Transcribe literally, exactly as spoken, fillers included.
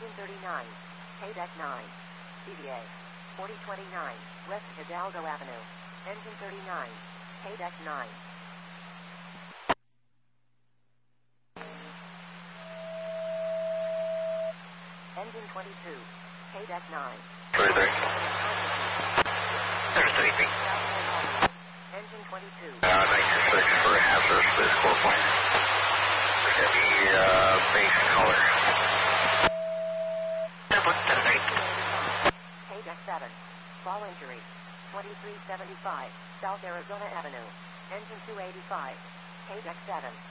Engine thirty-nine. K-Deck nine. C D A. forty twenty-nine. West Hidalgo Avenue. Engine thirty-nine. K-Deck nine. Engine twenty-two. K-Deck nine. twenty-three. There's thirty-three. Engine twenty-two. Uh, nineteen six for hazardous physical point. Heavy, uh, base color. Number ten. K-Deck seven. Fall injury. twenty-three seventy-five. South Arizona Avenue. Engine two eighty-five. K-Deck seven.